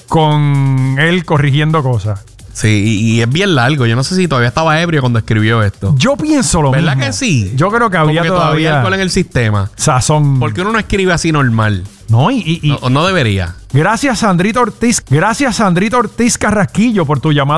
con él corrigiendo cosas. Sí, y es bien largo. Yo no sé si todavía estaba ebrio cuando escribió esto. Yo pienso lo mismo. ¿Verdad que sí? Yo creo que Como había que todavía alcohol en el sistema. sazón. Porque uno no escribe así normal. No, No debería. Gracias, Sandrito Ortiz. Gracias, Sandrito Ortiz Carrasquillo, por tu llamada.